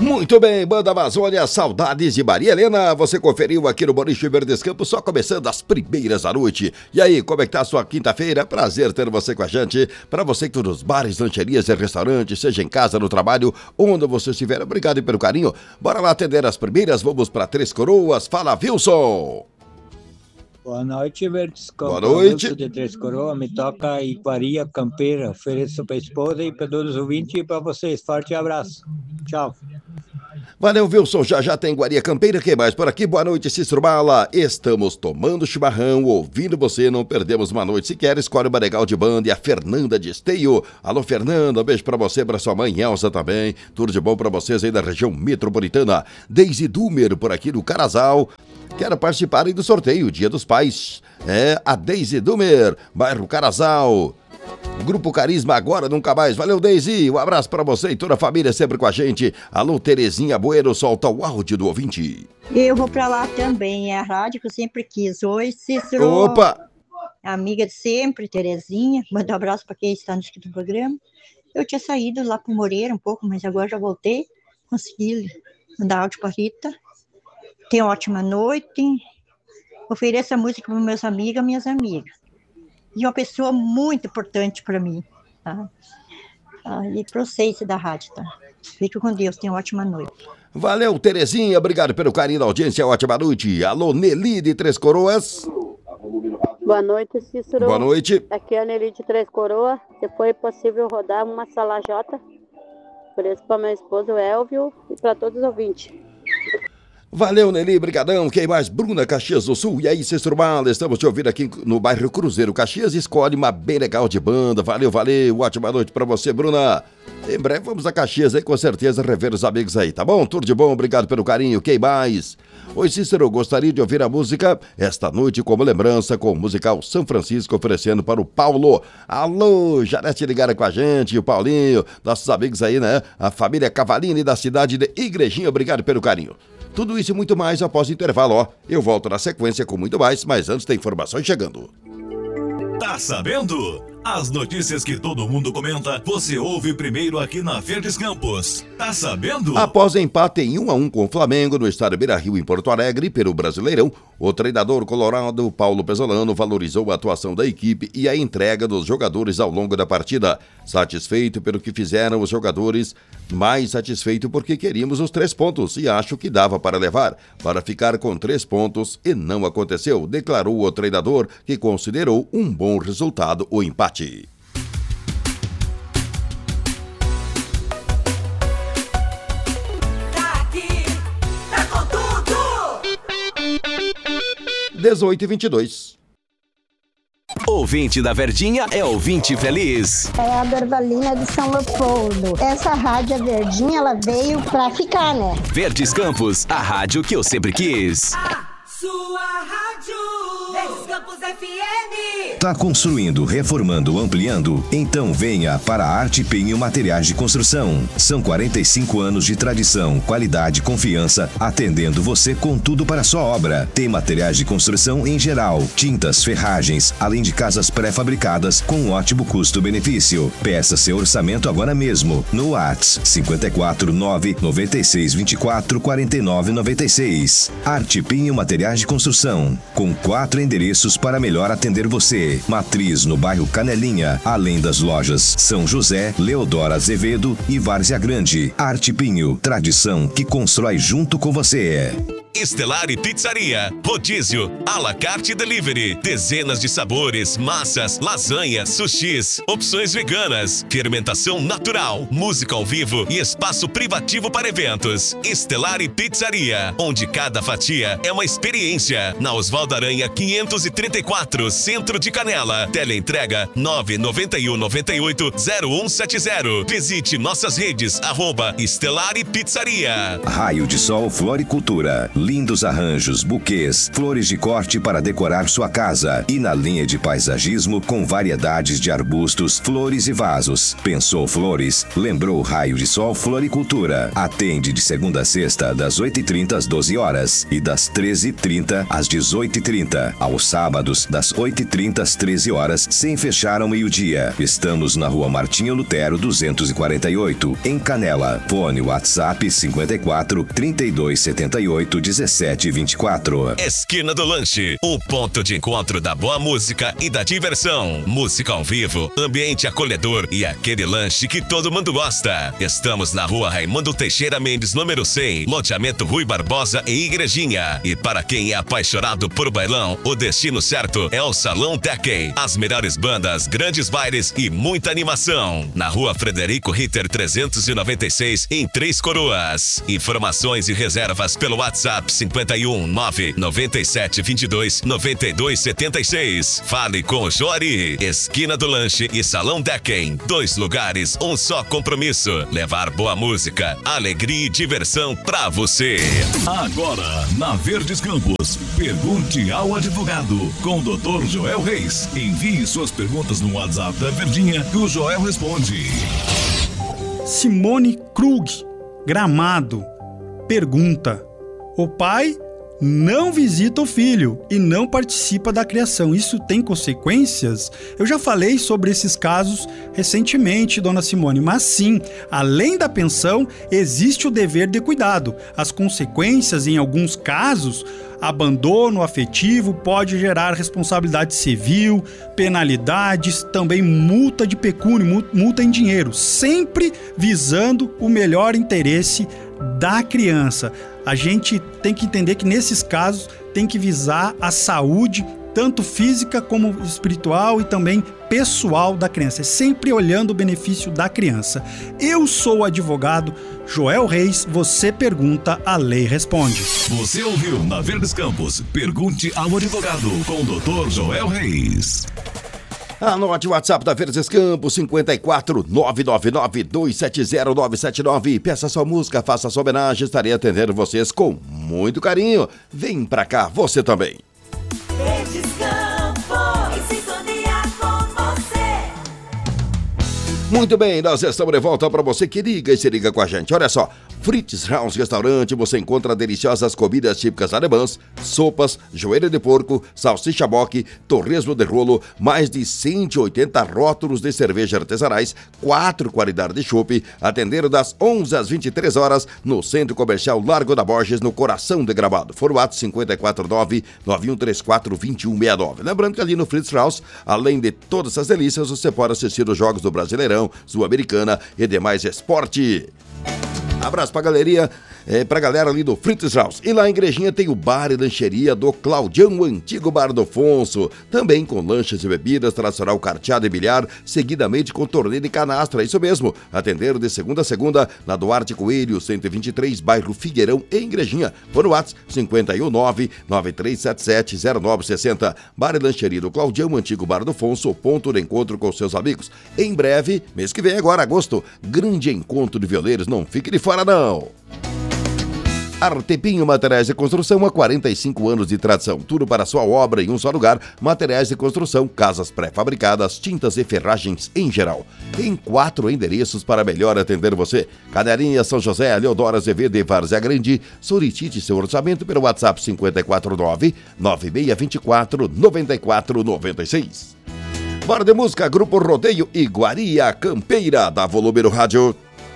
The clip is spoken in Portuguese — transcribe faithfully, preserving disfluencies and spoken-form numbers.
Muito bem, Banda Amazônia, saudades de Maria Helena. Você conferiu aqui no Boliche Verdes Campos, só começando as primeiras da noite. E aí, como é que tá a sua quinta-feira? Prazer ter você com a gente. Para você que tá nos bares, lancherias e restaurantes, seja em casa, no trabalho, onde você estiver, obrigado pelo carinho. Bora lá atender as primeiras, vamos para Três Coroas. Fala, Wilson! Boa noite, Verdes Campos. Boa noite. Wilson de Três Coroas, me toca Iguaria Campeira. Ofereço para a esposa e para todos os ouvintes e para vocês. Forte abraço. Tchau. Valeu, Wilson. Já já tem Iguaria Campeira. Quem mais por aqui? Boa noite, Cícero Bala. Estamos tomando chimarrão, ouvindo você. Não perdemos uma noite sequer. Escolhe uma legal de banda e a Fernanda de Esteio. Alô, Fernanda. Um beijo pra você, pra sua mãe Elza também. Tudo de bom pra vocês aí da região metropolitana. Deise Dumer por aqui do Carazal. Quero participar aí do sorteio, Dia dos Pais. É a Deise Dumer, bairro Carazal. Grupo Carisma, agora nunca mais. Valeu, Deise. Um abraço pra você e toda a família sempre com a gente. Alô, Terezinha Bueno, solta o áudio do ouvinte. Eu vou pra lá também, é a rádio que eu sempre quis. Oi, Cícero. Opa! Amiga de sempre, Terezinha. Manda um abraço pra quem está no escrito do programa. Eu tinha saído lá pro Moreira um pouco, mas agora já voltei. Consegui mandar áudio pra Rita. Tenha uma ótima noite. Ofereço a música para meus amigos e minhas amigas. E uma pessoa muito importante para mim. Tá? Ah, e para vocês da rádio, tá? Fique com Deus, tenha uma ótima noite. Valeu, Terezinha. Obrigado pelo carinho da audiência. Ótima noite. Alô, Nelly de Três Coroas. Boa noite, Cícero. Boa noite. Aqui é a Nelly de Três Coroas. Se foi possível rodar uma salajota, por isso para minha esposa, o Elvio, e para todos os ouvintes. Valeu, Nelly, brigadão. Quem mais? Bruna, Caxias do Sul. E aí, Cícero Bala, estamos te ouvindo aqui no bairro Cruzeiro Caxias. Escolhe uma bem legal de banda. Valeu, valeu. Ótima noite pra você, Bruna. Em breve vamos a Caxias aí, com certeza, rever os amigos aí, tá bom? Tudo de bom, obrigado pelo carinho. Quem mais? Oi, Cícero, gostaria de ouvir a música esta noite como lembrança com o musical São Francisco, oferecendo para o Paulo. Alô, já te ligaram com a gente, o Paulinho, nossos amigos aí, né? A família Cavalini da cidade de Igrejinha, obrigado pelo carinho. Tudo isso e muito mais após o intervalo, ó. Eu volto na sequência com muito mais, mas antes tem informações chegando. Tá sabendo? As notícias que todo mundo comenta, você ouve primeiro aqui na Verdes Campos. Tá sabendo? Após empate em um a um com o Flamengo no estádio Beira-Rio em Porto Alegre pelo Brasileirão, o treinador colorado Paulo Pesolano valorizou a atuação da equipe e a entrega dos jogadores ao longo da partida. Satisfeito pelo que fizeram os jogadores, mais satisfeito porque queríamos os três pontos e acho que dava para levar, para ficar com três pontos e não aconteceu, declarou o treinador, que considerou um bom resultado o empate. Tá aqui, tá com tudo. dezoito e vinte e dois. Ouvinte da Verdinha é ouvinte feliz. É a Dorvalina de São Leopoldo. Essa rádio, a Verdinha, ela veio pra ficar, né? Verdes Campos, a rádio que eu sempre quis. A sua rádio, Verdes Campos F M. Tá construindo, reformando, ampliando? Então venha para a Arte Pinho Materiais de Construção. São quarenta e cinco anos de tradição, qualidade e confiança, atendendo você com tudo para a sua obra. Tem materiais de construção em geral, tintas, ferragens, além de casas pré-fabricadas com um ótimo custo-benefício. Peça seu orçamento agora mesmo no WhatsApp cinco quatro nove nove seis dois quatro quatro nove nove seis. Arte Pinho Materiais de Construção, com quatro endereços para melhor atender você. Matriz no bairro Canelinha, além das lojas São José, Leodoro Azevedo e Várzea Grande. Arte Pinho, tradição que constrói junto com você. Estelari Pizzaria, rodízio, à la carte delivery, dezenas de sabores, massas, lasanha, sushis, opções veganas, fermentação natural, música ao vivo e espaço privativo para eventos. Estelari Pizzaria, onde cada fatia é uma experiência. Na Osvaldo Aranha quinhentos e trinta e quatro, Centro de Canela. Teleentrega nove nove um nove oito zero um sete zero. Visite nossas redes, arroba Estelari Pizzaria. Raio de Sol Floricultura. lindos arranjos, buquês, flores de corte para decorar sua casa e na linha de paisagismo com variedades de arbustos, flores e vasos. Pensou flores? Lembrou Raio de Sol Floricultura. Atende de segunda a sexta, das oito e trinta às doze horas e das treze e trinta às dezoito e trinta. Aos sábados, das oito e trinta às treze horas, sem fechar ao meio-dia. Estamos na Rua Martinho Lutero, duzentos e quarenta e oito, em Canela. Fone WhatsApp cinquenta e quatro, trinta e dois, setenta e oito, dezessete, vinte e quatro. Esquina do Lanche, um ponto de encontro da boa música e da diversão. Música ao vivo, ambiente acolhedor e aquele lanche que todo mundo gosta. Estamos na Rua Raimundo Teixeira Mendes, número cem, loteamento Rui Barbosa e Igrejinha. E para quem é apaixonado por bailão, o destino certo é o Salão Tekken. As melhores bandas, grandes bailes e muita animação. Na Rua Frederico Ritter trezentos e noventa e seis, em Três Coroas. Informações e reservas pelo WhatsApp cinquenta e um, nove, noventa e sete, vinte e dois, noventa e dois, setenta e seis. Fale com o Joari. Esquina do Lanche e Salão Tekken. Dois lugares, um só compromisso. Levar boa música, alegria e diversão pra você. Agora, na Verdes Campos, pergunte ao advogado com o doutor Joel Reis. Envie suas perguntas no WhatsApp da Verdinha que o Joel responde. Simone Krug, Gramado, pergunta: o pai não visita o filho e não participa da criação. Isso tem consequências? Eu já falei sobre esses casos recentemente, dona Simone, mas sim, além da pensão, existe o dever de cuidado. As consequências, em alguns casos, abandono afetivo pode gerar responsabilidade civil, penalidades, também multa de pecúnio, multa em dinheiro, sempre visando o melhor interesse da criança. A gente tem que entender que nesses casos tem que visar a saúde, tanto física como espiritual e também pessoal da criança. É sempre olhando o benefício da criança. Eu sou o advogado Joel Reis, você pergunta, a lei responde. Você ouviu na Verdes Campos, pergunte ao advogado com o doutor Joel Reis. Anote o WhatsApp da Verdes Campos, cinquenta e quatro, nove nove nove, dois sete zero, nove sete nove. Peça sua música, faça sua homenagem, estarei atendendo vocês com muito carinho. Vem pra cá, você também. Verdes Campos, em sintonia com você. Muito bem, nós estamos de volta para você que liga e se liga com a gente. Olha só, Fritz House Restaurante, você encontra deliciosas comidas típicas alemãs, sopas, joelho de porco, salsicha boque, torresmo de rolo, mais de cento e oitenta rótulos de cerveja artesanais, quatro qualidades de chopp, atendendo das onze às vinte e três horas no Centro Comercial Largo da Borges, no coração de Gramado. For WhatsApp cinquenta e quatro, nove nove um três quatro, dois um seis nove. Lembrando que ali no Fritz House, além de todas essas delícias, você pode assistir os jogos do Brasileirão, Sul-Americana e demais esporte. Abraço pra galeria, é, pra galera ali do Fritz House. E lá em Igrejinha tem o bar e lancheria do Claudião, o antigo bar do Afonso. Também com lanches e bebidas, tradicional carteado e bilhar, seguidamente com torneio de canastra. Isso mesmo, atendendo de segunda a segunda na Duarte Coelho, cento e vinte e três, bairro Figueirão, em Igrejinha. Por WhatsApp, cinquenta e um, nove nove três sete sete, zero nove seis zero. Bar e lancheria do Claudião, o antigo bar do Afonso, ponto de encontro com seus amigos. Em breve, mês que vem agora, agosto, grande encontro de violeiros, não fique de fora não. Artepinho Materiais de Construção, há quarenta e cinco anos de tradição. Tudo para sua obra em um só lugar. Materiais de construção, casas pré-fabricadas, tintas e ferragens em geral. Tem quatro endereços para melhor atender você. Canelinha, São José, Leodoro Azevedo e Várzea Grande. Solicite seu orçamento pelo WhatsApp cinquenta e quatro, nove nove seis dois quatro, nove quatro nove seis. Bora de música, Grupo Rodeio Iguaria Campeira, da volume no rádio.